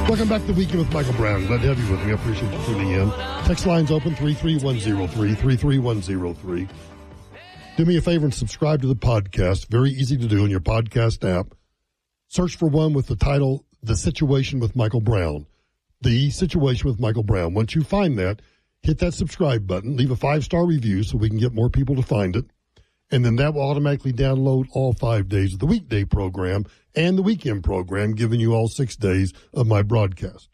Welcome back to the Weekend with Michael Brown. Glad to have you with me. I appreciate you tuning in. Text lines open 33103, 33103. Do me a favor and subscribe to the podcast. Very easy to do in your podcast app. Search for one with the title, The Situation with Michael Brown. The Situation with Michael Brown. Once you find that, hit that subscribe button. Leave a 5-star review so we can get more people to find it. And then that will automatically download all 5 days of the weekday program and the weekend program, giving you all 6 days of my broadcast.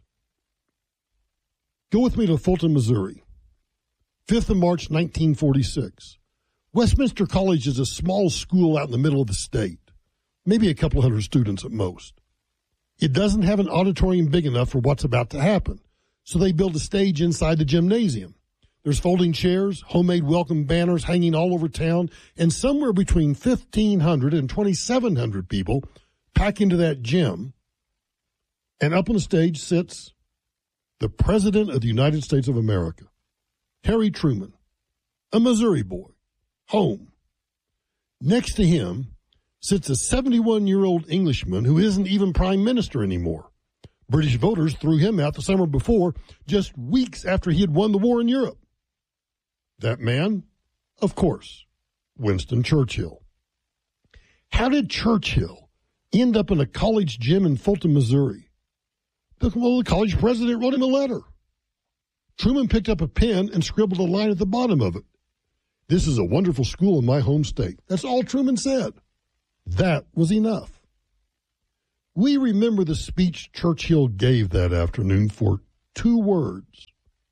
Go with me to Fulton, Missouri. 5th of March, 1946. Westminster College is a small school out in the middle of the state, maybe a couple hundred students at most. It doesn't have an auditorium big enough for what's about to happen, so they build a stage inside the gymnasium. There's folding chairs, homemade welcome banners hanging all over town, and somewhere between 1,500 and 2,700 people pack into that gym. And up on the stage sits the President of the United States of America, Harry Truman, a Missouri boy, home. Next to him sits a 71-year-old Englishman who isn't even prime minister anymore. British voters threw him out the summer before, just weeks after he had won the war in Europe. That man, of course, Winston Churchill. How did Churchill end up in a college gym in Fulton, Missouri? Well, the college president wrote him a letter. Truman picked up a pen and scribbled a line at the bottom of it. This is a wonderful school in my home state. That's all Truman said. That was enough. We remember the speech Churchill gave that afternoon for 2 words.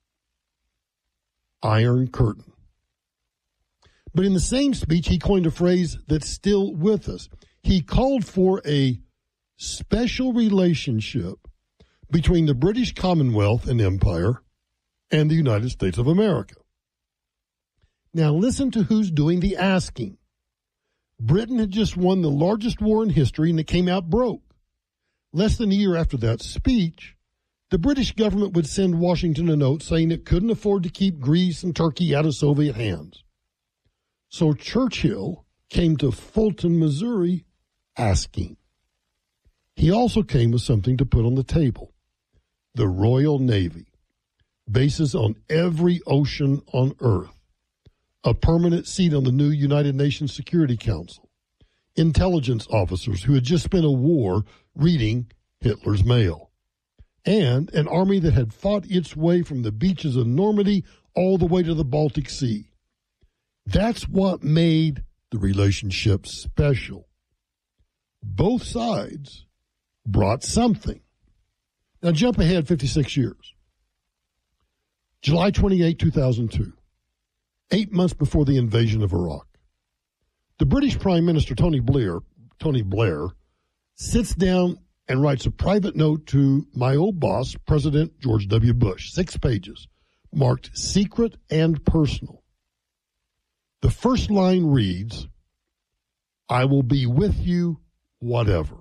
Iron Curtain. But in the same speech, he coined a phrase that's still with us. He called for a special relationship between the British Commonwealth and Empire and the United States of America. Now listen to who's doing the asking. Britain had just won the largest war in history, and it came out broke. Less than a year after that speech, the British government would send Washington a note saying it couldn't afford to keep Greece and Turkey out of Soviet hands. So Churchill came to Fulton, Missouri, asking. He also came with something to put on the table. The Royal Navy. Bases on every ocean on Earth. A permanent seat on the new United Nations Security Council. Intelligence officers who had just spent a war reading Hitler's mail. And an army that had fought its way from the beaches of Normandy all the way to the Baltic Sea. That's what made the relationship special. Both sides brought something. Now jump ahead 56 years. July 28, 2002, 8 months before the invasion of Iraq. The British Prime Minister Tony Blair, sits down and writes a private note to my old boss, President George W. Bush, 6 pages, marked secret and personal. The first line reads, I will be with you, whatever.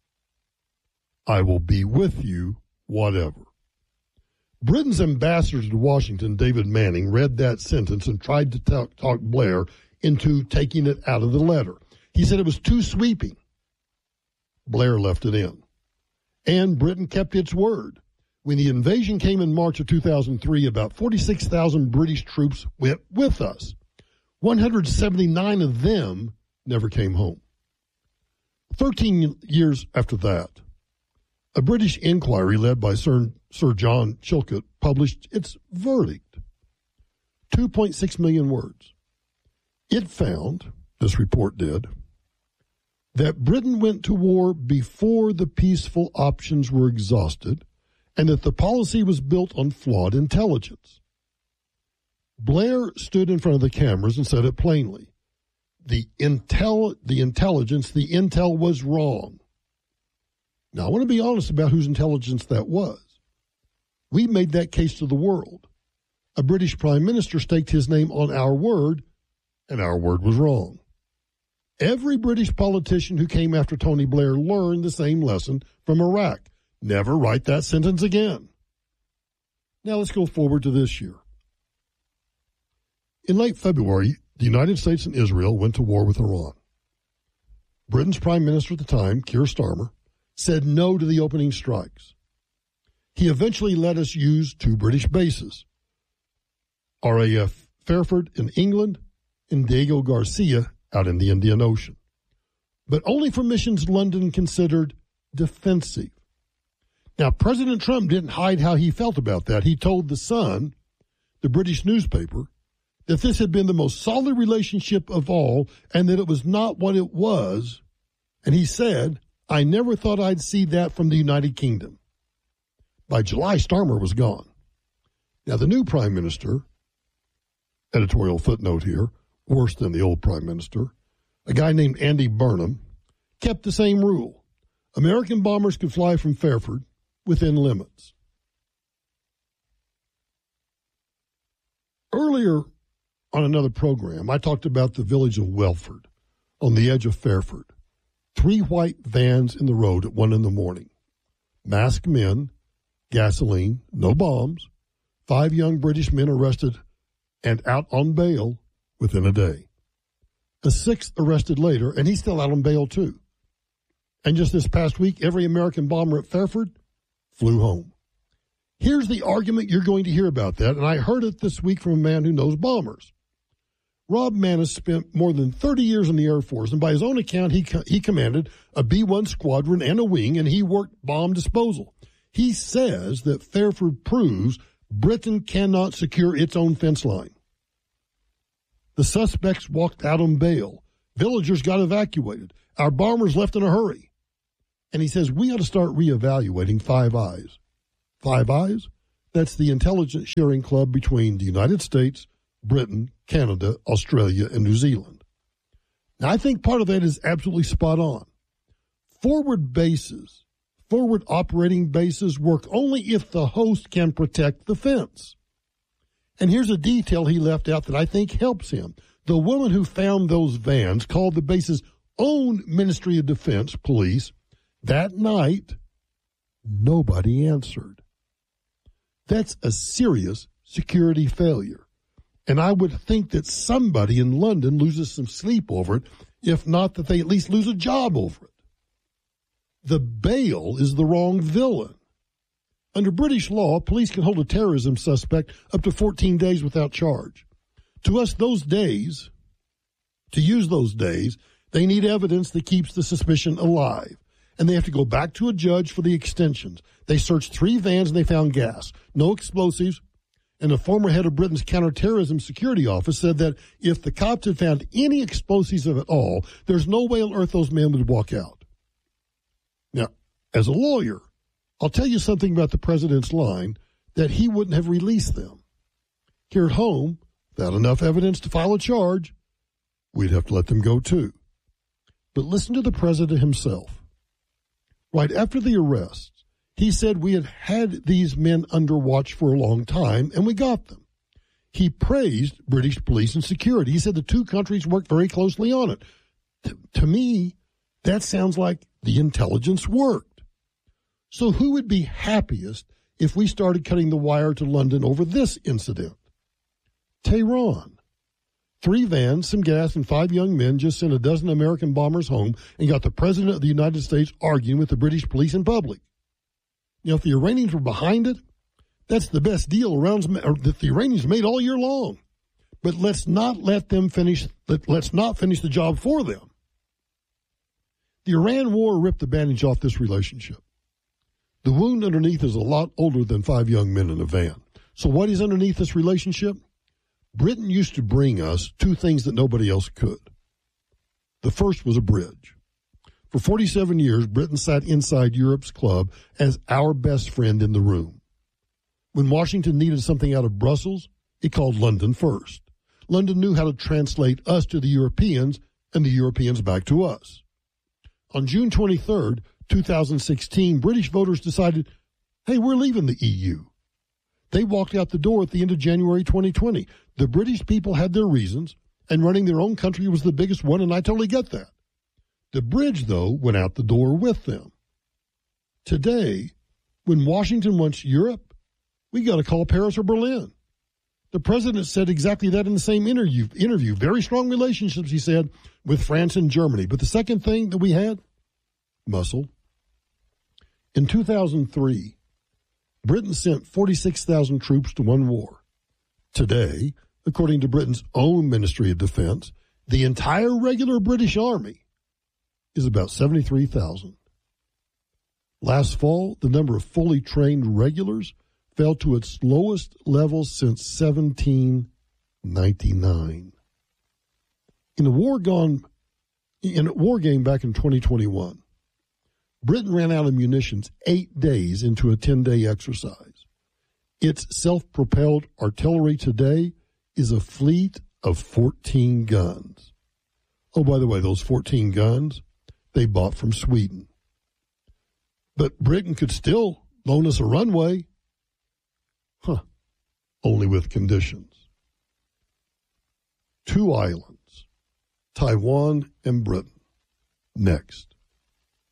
I will be with you, whatever. Britain's ambassador to Washington, David Manning, read that sentence and tried to talk Blair into taking it out of the letter. He said it was too sweeping. Blair left it in. And Britain kept its word. When the invasion came in March of 2003, about 46,000 British troops went with us. 179 of them never came home. 13 years after that, a British inquiry led by Sir John Chilcot published its verdict. 2.6 million words. It found, this report did, that Britain went to war before the peaceful options were exhausted and that the policy was built on flawed intelligence. Blair stood in front of the cameras and said it plainly. The intel was wrong. Now, I want to be honest about whose intelligence that was. We made that case to the world. A British Prime Minister staked his name on our word, and our word was wrong. Every British politician who came after Tony Blair learned the same lesson from Iraq. Never write that sentence again. Now let's go forward to this year. In late February, the United States and Israel went to war with Iran. Britain's Prime Minister at the time, Keir Starmer, said no to the opening strikes. He eventually let us use 2 British bases, RAF Fairford in England and Diego Garcia out in the Indian Ocean, but only for missions London considered defensive. Now, President Trump didn't hide how he felt about that. He told The Sun, the British newspaper, that this had been the most solid relationship of all and that it was not what it was. And he said, I never thought I'd see that from the United Kingdom. By July, Starmer was gone. Now, the new prime minister, editorial footnote here, worse than the old prime minister, a guy named Andy Burnham, kept the same rule. American bombers could fly from Fairford within limits. Earlier on another program, I talked about the village of Welford on the edge of Fairford. 3 white vans in the road at 1 a.m. Masked men, gasoline, no bombs, 5 young British men arrested and out on bail within a day. A 6th arrested later, and he's still out on bail too. And just this past week, every American bomber at Fairford flew home. Here's the argument you're going to hear about that, and I heard it this week from a man who knows bombers. Rob Maness spent more than 30 years in the Air Force, and by his own account, he commanded a B-1 squadron and a wing, and he worked bomb disposal. He says that Fairford proves Britain cannot secure its own fence line. The suspects walked out on bail. Villagers got evacuated. Our bombers left in a hurry. And he says we ought to start reevaluating Five Eyes. Five Eyes? That's the intelligence sharing club between the United States, Britain, Canada, Australia, and New Zealand. Now, I think part of that is absolutely spot on. Forward operating bases work only if the host can protect the fence. And here's a detail he left out that I think helps him. The woman who found those vans called the base's own Ministry of Defense police. That night, nobody answered. That's a serious security failure. And I would think that somebody in London loses some sleep over it, if not that they at least lose a job over it. The bail is the wrong villain. Under British law, police can hold a terrorism suspect up to 14 days without charge. To use those days, they need evidence that keeps the suspicion alive. And they have to go back to a judge for the extensions. They searched 3 vans and they found gas, no explosives. And the former head of Britain's counterterrorism security office said that if the cops had found any explosives at all, there's no way on earth those men would walk out. Now, as a lawyer, I'll tell you something about the president's line that he wouldn't have released them. Here at home, without enough evidence to file a charge, we'd have to let them go too. But listen to the president himself. Right after the arrests, he said we had these men under watch for a long time, and we got them. He praised British police and security. He said the 2 countries worked very closely on it. To me, that sounds like the intelligence worked. So who would be happiest if we started cutting the wire to London over this incident? Tehran. 3 vans, some gas, and 5 young men just sent a dozen American bombers home and got the President of the United States arguing with the British police in public. You know, if the Iranians were behind it, that's the best deal that the Iranians made all year long. But let's not finish the job for them. The Iran war ripped the bandage off this relationship. The wound underneath is a lot older than 5 young men in a van. So what is underneath this relationship? Britain used to bring us 2 things that nobody else could. The first was a bridge. For 47 years, Britain sat inside Europe's club as our best friend in the room. When Washington needed something out of Brussels, it called London first. London knew how to translate us to the Europeans and the Europeans back to us. On June 23rd, 2016, British voters decided, hey, we're leaving the EU. They walked out the door at the end of January 2020. The British people had their reasons, and running their own country was the biggest one, and I totally get that. The bridge, though, went out the door with them. Today, when Washington wants Europe, we got to call Paris or Berlin. The president said exactly that in the same interview. Very strong relationships, he said, with France and Germany. But the second thing that we had, muscle. In 2003, Britain sent 46,000 troops to one war. Today, according to Britain's own Ministry of Defense, the entire regular British Army is about 73,000. Last fall, the number of fully trained regulars fell to its lowest level since 1799. In a war game back in 2021, Britain ran out of munitions 8 days into a 10-day exercise. Its self-propelled artillery today is a fleet of 14 guns. Oh, by the way, those 14 guns, they bought from Sweden. But Britain could still loan us a runway. Only with conditions. 2 islands, Taiwan and Britain, next.